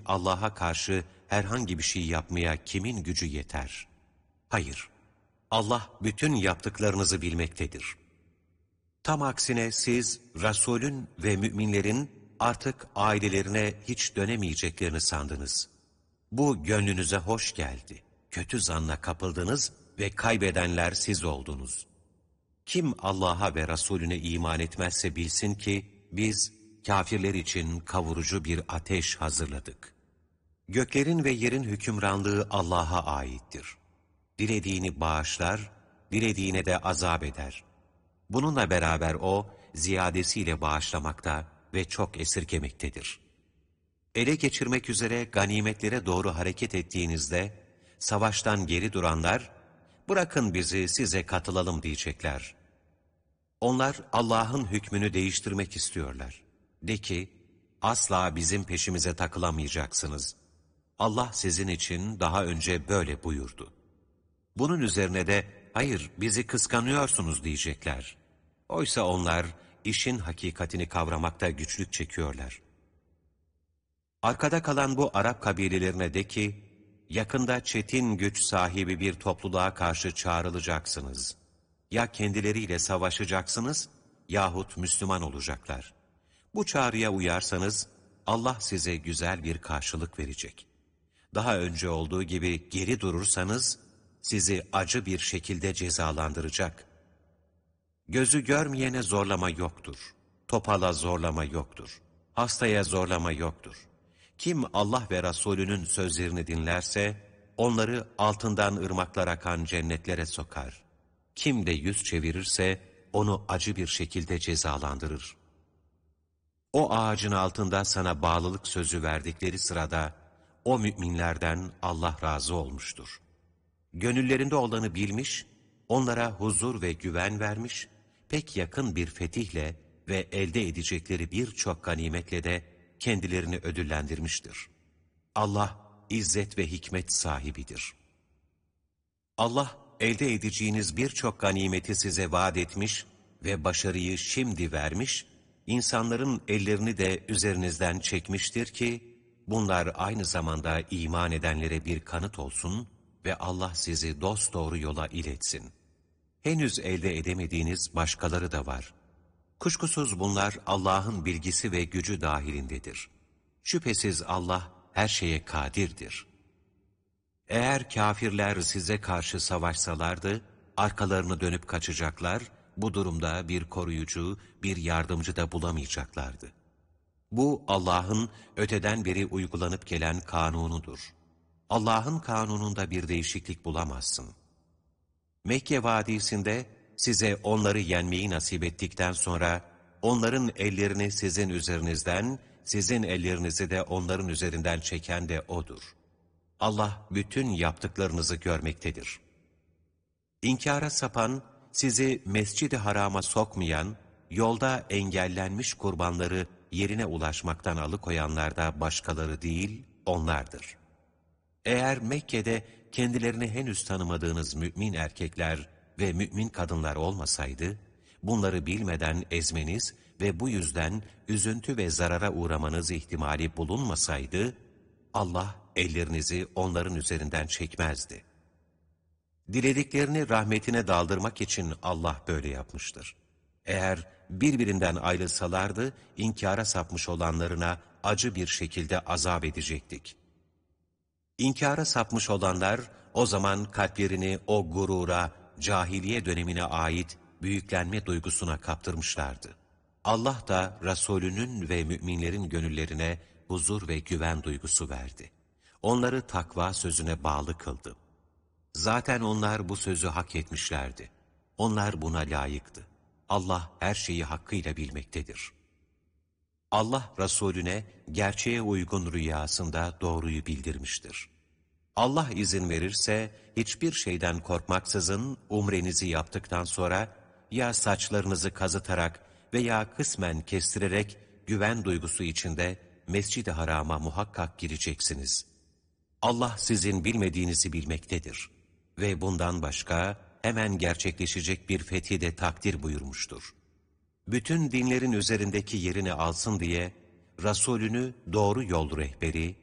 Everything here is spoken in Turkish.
Allah'a karşı herhangi bir şey yapmaya kimin gücü yeter? Hayır, Allah bütün yaptıklarınızı bilmektedir. Tam aksine siz, Resulün ve müminlerin artık ailelerine hiç dönemeyeceklerini sandınız. Bu gönlünüze hoş geldi. Kötü zanla kapıldınız ve kaybedenler siz oldunuz. Kim Allah'a ve Resulüne iman etmezse bilsin ki biz kafirler için kavurucu bir ateş hazırladık. Göklerin ve yerin hükümranlığı Allah'a aittir. Dilediğini bağışlar, dilediğine de azap eder. Bununla beraber O, ziyadesiyle bağışlamakta ve çok esirgemektedir. Ele geçirmek üzere ganimetlere doğru hareket ettiğinizde, savaştan geri duranlar, bırakın bizi size katılalım diyecekler. Onlar Allah'ın hükmünü değiştirmek istiyorlar. De ki, asla bizim peşimize takılamayacaksınız. Allah sizin için daha önce böyle buyurdu. Bunun üzerine de, hayır bizi kıskanıyorsunuz diyecekler. Oysa onlar işin hakikatini kavramakta güçlük çekiyorlar. Arkada kalan bu Arap kabilelerine de ki, yakında çetin güç sahibi bir topluluğa karşı çağrılacaksınız. Ya kendileriyle savaşacaksınız yahut Müslüman olacaklar. Bu çağrıya uyarsanız Allah size güzel bir karşılık verecek. Daha önce olduğu gibi geri durursanız sizi acı bir şekilde cezalandıracak. Gözü görmeyene zorlama yoktur. Topala zorlama yoktur. Hastaya zorlama yoktur. Kim Allah ve Resulünün sözlerini dinlerse, onları altından ırmaklar akan cennetlere sokar. Kim de yüz çevirirse, onu acı bir şekilde cezalandırır. O ağacın altında sana bağlılık sözü verdikleri sırada, o müminlerden Allah razı olmuştur. Gönüllerinde olanı bilmiş, onlara huzur ve güven vermiş, pek yakın bir fetihle ve elde edecekleri birçok ganimetle de kendilerini ödüllendirmiştir. Allah, izzet ve hikmet sahibidir. Allah, elde edeceğiniz birçok ganimeti size vaat etmiş ve başarıyı şimdi vermiş, insanların ellerini de üzerinizden çekmiştir ki, bunlar aynı zamanda iman edenlere bir kanıt olsun ve Allah sizi dosdoğru yola iletsin. Henüz elde edemediğiniz başkaları da var. Kuşkusuz bunlar Allah'ın bilgisi ve gücü dahilindedir. Şüphesiz Allah her şeye kadirdir. Eğer kafirler size karşı savaşsalardı, arkalarını dönüp kaçacaklar, bu durumda bir koruyucu, bir yardımcı da bulamayacaklardı. Bu Allah'ın öteden beri uygulanıp gelen kanunudur. Allah'ın kanununda bir değişiklik bulamazsın. Mekke vadisinde size onları yenmeyi nasip ettikten sonra, onların ellerini sizin üzerinizden, sizin ellerinizi de onların üzerinden çeken de O'dur. Allah bütün yaptıklarınızı görmektedir. İnkara sapan, sizi Mescid-i Haram'a sokmayan, yolda engellenmiş kurbanları yerine ulaşmaktan alıkoyanlar da başkaları değil, onlardır. Eğer Mekke'de kendilerini henüz tanımadığınız mümin erkekler ve mümin kadınlar olmasaydı, bunları bilmeden ezmeniz ve bu yüzden üzüntü ve zarara uğramanız ihtimali bulunmasaydı, Allah ellerinizi onların üzerinden çekmezdi. Dilediklerini rahmetine daldırmak için Allah böyle yapmıştır. Eğer birbirinden ayrılsalardı, inkara sapmış olanlarına acı bir şekilde azap edecektik. İnkara sapmış olanlar, o zaman kalplerini o gurura, cahiliye dönemine ait büyüklenme duygusuna kaptırmışlardı. Allah da Resulünün ve müminlerin gönüllerine huzur ve güven duygusu verdi. Onları takva sözüne bağlı kıldı. Zaten onlar bu sözü hak etmişlerdi. Onlar buna layıktı. Allah her şeyi hakkıyla bilmektedir. Allah Resulüne gerçeğe uygun rüyasında doğruyu bildirmiştir. Allah izin verirse hiçbir şeyden korkmaksızın umrenizi yaptıktan sonra ya saçlarınızı kazıtarak veya kısmen kestirerek güven duygusu içinde Mescid-i Haram'a muhakkak gireceksiniz. Allah sizin bilmediğinizi bilmektedir ve bundan başka hemen gerçekleşecek bir fethi de takdir buyurmuştur. Bütün dinlerin üzerindeki yerini alsın diye Resulünü doğru yol rehberi,